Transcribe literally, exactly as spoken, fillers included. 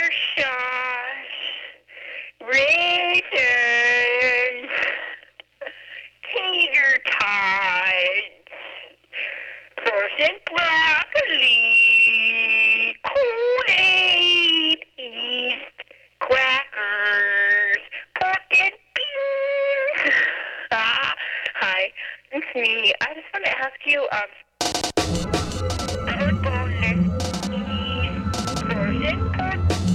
sauce, raisins, tater tots, frozen broccoli, Kool-Aid, yeast, crackers, pork and beans. Ah, hi, it's me. I just want to ask you, um,